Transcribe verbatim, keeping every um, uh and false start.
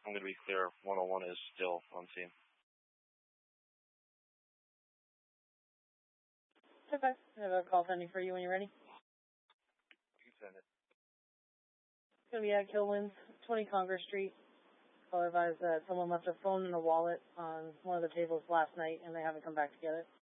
I'm going to be clear. one oh one is still on scene. Okay. I have a call pending for you when you're ready. You can send it. It's going to be at Kilwins, twenty Congress Street. I'll advise that someone left a phone and a wallet on one of the tables last night, and they haven't come back to get it.